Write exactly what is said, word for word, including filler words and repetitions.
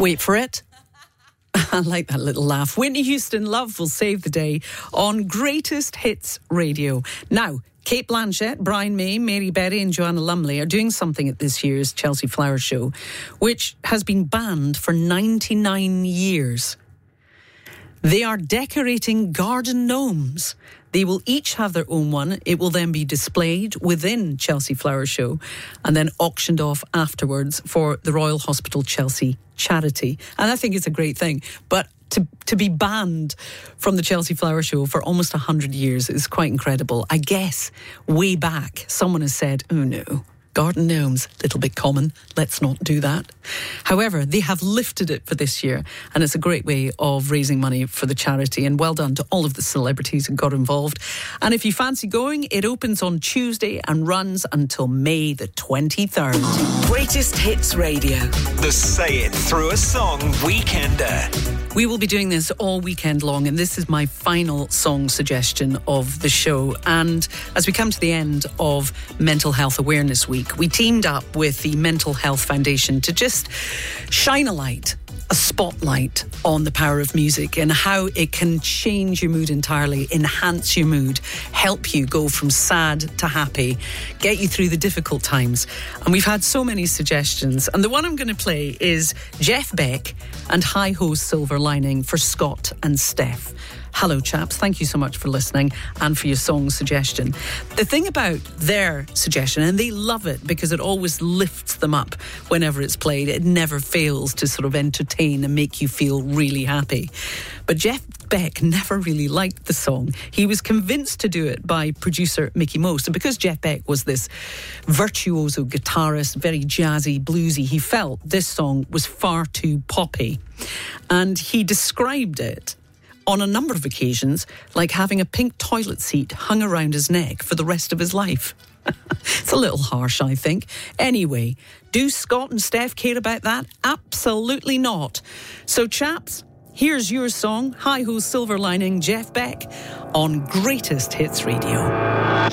Wait for it. I like that little laugh. Whitney Houston, Love Will Save the Day on Greatest Hits Radio. Now, Cate Blanchett, Brian May, Mary Berry and Joanna Lumley are doing something at this year's Chelsea Flower Show, which has been banned for ninety-nine years. They are decorating garden gnomes. They will each have their own one. It will then be displayed within Chelsea Flower Show and then auctioned off afterwards for the Royal Hospital Chelsea charity. And I think it's a great thing. But to to be banned from the Chelsea Flower Show for almost one hundred years is quite incredible. I guess way back, someone has said, oh no, garden gnomes, little bit common, let's not do that. However, they have lifted it for this year, and it's a great way of raising money for the charity, and well done to all of the celebrities who got involved. And if you fancy going, it opens on Tuesday and runs until May the twenty-third. Greatest Hits Radio. The Say It Through a Song Weekender. We will be doing this all weekend long, and this is my final song suggestion of the show. And as we come to the end of Mental Health Awareness Week, we teamed up with the Mental Health Foundation to just shine a light, a spotlight on the power of music and how it can change your mood entirely, enhance your mood, help you go from sad to happy, get you through the difficult times. And we've had so many suggestions. And the one I'm going to play is Jeff Beck and Hi Ho Silver Lining for Scott and Steph. Hello, chaps. Thank you so much for listening and for your song suggestion. The thing about their suggestion, and they love it because it always lifts them up whenever it's played. It never fails to sort of entertain and make you feel really happy. But Jeff Beck never really liked the song. He was convinced to do it by producer Mickey Most. And because Jeff Beck was this virtuoso guitarist, very jazzy, bluesy, he felt this song was far too poppy. And he described it on a number of occasions like having a pink toilet seat hung around his neck for the rest of his life. It's a little harsh, I think. Anyway, do Scott and Steph care about that? Absolutely not. So, chaps, here's your song, Hi Ho Silver Lining, Jeff Beck, on Greatest Hits Radio.